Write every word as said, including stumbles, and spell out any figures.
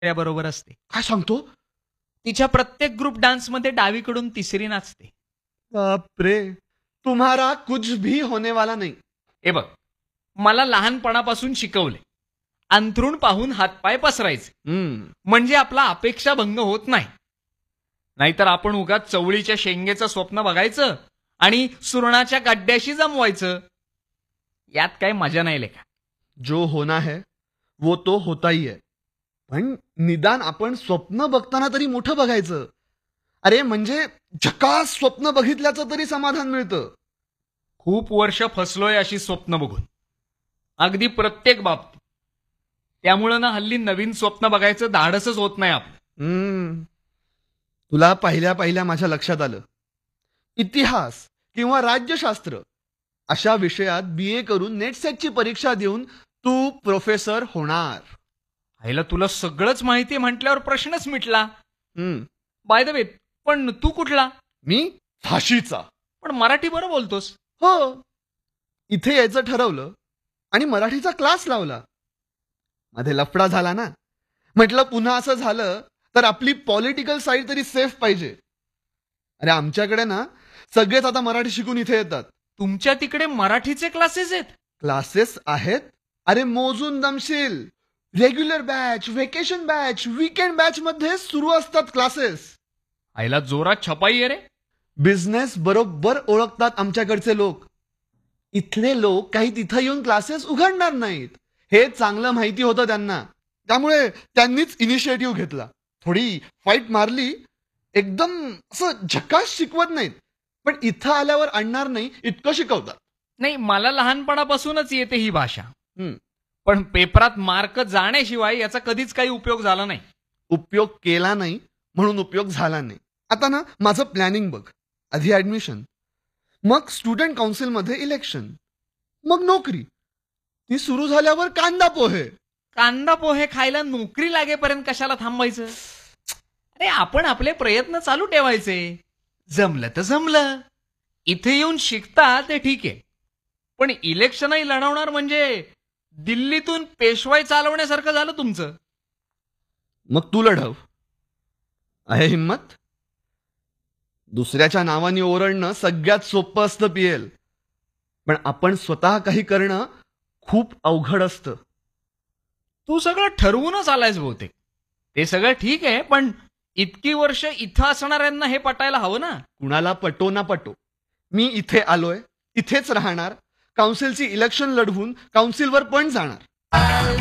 बरोबर असते. काय सांगतो? तिच्या प्रत्येक ग्रुप डान्समध्ये डावीकडून तिसरी नाचते. बापरे, तुम्हारा कुछ भी होने वाला नहीं. हे बघ, मला लहानपणापासून शिकवले, अंथरूण पाहून हातपाय पसरायचे, हम्म. म्हणजे आपला अपेक्षा भंग होत नाही. नाहीतर आपण उगाच चवळीच्या शेंगेचं स्वप्न बघायचं आणि सुरणाच्या गड्ड्याशी जमवायचं. यात काही मजा नाही लेखा. जो होना है वो तो होता ही है. पण निदान आपण स्वप्न बघताना तरी मोठं बघायचं. अरे म्हणजे झकास स्वप्न बघितल्याचं तरी समाधान मिळतं. खूप वर्ष फसलोय अशी स्वप्न बघून, अगदी प्रत्येक बाबतीत. त्यामुळं ना हल्ली नवीन स्वप्न बघायचं धाडसच होत नाही आपलं. हम्म. तुला पहिल्या पहिल्या माझ्या लक्षात आलं, इतिहास किंवा राज्यशास्त्र अशा विषयात बी ए करून नेट सेटची परीक्षा देऊन तू प्रोफेसर होणार. आईला तुला सगळंच माहिती म्हटल्यावर प्रश्नच मिटला. हम्म. बाय द वे, पण तू कुठला? मी झाशीचा. पण मराठी बरं बोलतोस. हो, इथे यायचं ठरवलं आणि मराठीचा क्लास लावला. मध्ये लफडा झाला ना, म्हटलं पुन्हा असं झालं तर आपली पॉलिटिकल साईड तरी सेफ पाहिजे. अरे आमच्याकडे ना सगळेच आता मराठी शिकून इथे येतात. तुमच्या तिकडे मराठीचे क्लासेस आहेत? क्लासेस आहेत. अरे मोजून दमशील. Regular batch, vacation batch, weekend batch मध्ये सुरू असतात क्लासेस. आईला जोरात छपाई आहे रे. बिझनेस बरोबर ओळखतात आमच्याकडचे लोक. इथले लोक काही तिथं येऊन क्लासेस उघडणार नाहीत हे चांगलं माहिती होतं त्यांना. त्यामुळे त्यांनीच इनिशिएटिव्ह घेतला. थोडी फाईट मारली. एकदम असं झकास शिकवत नाहीत, पण इथं आल्यावर आणणार नाही इतकं शिकवतात. नाही, मला लहानपणापासूनच येते ही भाषा. हम्म. पण पेपरात मार्क जाण्याशिवाय याचा कधीच काही उपयोग झाला नाही. उपयोग केला नाही म्हणून उपयोग झाला नाही. आता ना माझं प्लॅनिंग बघ. आधी ऍडमिशन, मग स्टुडंट काउन्सिलमध्ये इलेक्शन, मग नोकरी. ती सुरू झाल्यावर कांदा पोहे. कांदा पोहे खायला नोकरी लागेपर्यंत कशाला थांबायचं? अरे आपण आपले प्रयत्न चालू ठेवायचे. जमलं तर जमलं. इथे येऊन शिकता ते ठीक आहे, पण इलेक्शनही लढवणार म्हणजे दिल्लीतून पेशवाई चालवण्यासारखं झालं तुमचं. मग तू लढव. आहे हिम्मत? दुसऱ्याच्या नावाने ओरडणं सगळ्यात सोपं असतं पीएल, पण आपण स्वतः काही करणं खूप अवघड असतं. तू सगळं ठरवूनच आलायस बहुतेक. ते सगळं ठीक आहे, पण इतकी वर्ष इथं असणाऱ्यांना हे पटायला हवं ना. कुणाला पटो ना पटो, मी इथे आलोय, इथेच राहणार. काउन्सिलची इलेक्शन लढवून काउन्सिलवर पण जाणार.